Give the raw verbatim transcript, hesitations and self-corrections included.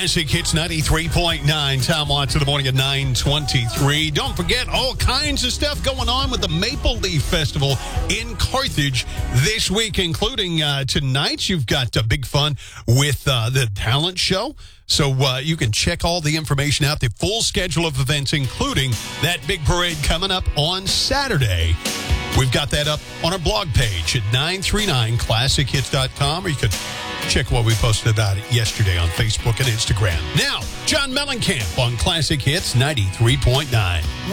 Classic Hits ninety-three point nine. Tom Watts in the morning at nine twenty-three. Don't forget, all kinds of stuff going on with the Maple Leaf Festival in Carthage this week, including uh, tonight. You've got uh, big fun with uh, the talent show. So uh, you can check all the information out, the full schedule of events, including that big parade coming up on Saturday. We've got that up on our blog page at nine three nine classic hits dot com, or you could check what we posted about it yesterday on Facebook and Instagram. Now, John Mellencamp on Classic Hits ninety-three point nine.